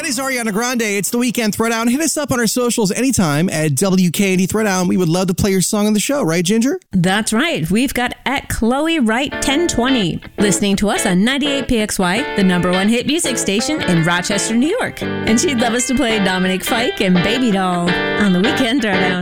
is Ariana Grande. It's the Weekend Throwdown. Hit us up on our socials anytime at WKND Throwdown. We would love to play your song on the show, right, Ginger? That's right. We've got at Chloe Wright 1020, listening to us on 98 PXY, the #1 hit music station in Rochester, New York. And she'd love us to play Dominic Fike and Baby Doll on the Weekend Throwdown.